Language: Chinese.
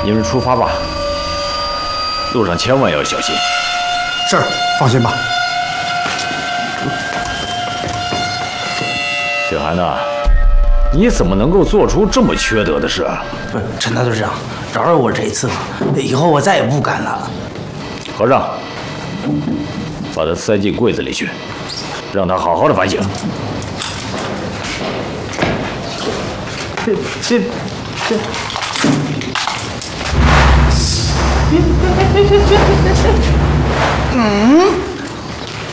你们出发吧，路上千万要小心。 是，放心吧。 雪涵呐，你怎么能够做出这么缺德的事啊？ 不是，陈大队长，饶了我这一次吧，以后我再也不敢了。 和尚，把他塞进柜子里去，让他好好的反省。 嗯。